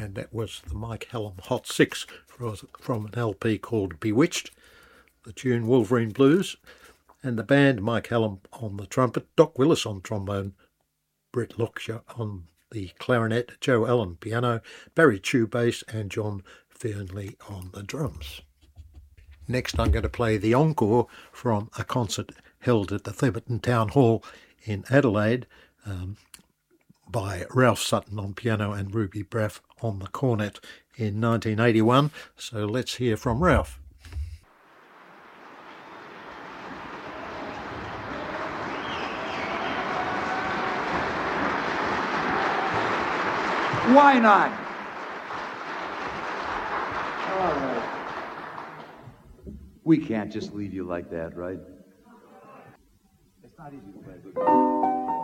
and that was the Mike Hallam Hot Six from an LP called Bewitched, the tune Wolverine Blues, and the band Mike Hallam on the trumpet, Doc Willis on trombone, Brett Locksher on the clarinet, Joe Allen piano, Barry Chew bass, and John Fearnley on the drums. Next I'm going to play the encore from a concert held at the Theberton Town Hall in Adelaide by Ralph Sutton on piano and Ruby Braff on the cornet in 1981. So let's hear from Ralph. Why not? All right. We can't just leave you like that, right? It's not easy to play.